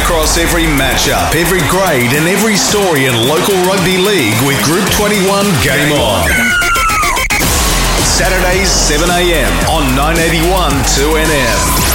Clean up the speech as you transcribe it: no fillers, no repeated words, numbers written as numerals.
across every matchup, every grade and every story in local rugby league with Group 21 Game On. Saturdays 7am on 981 2NM.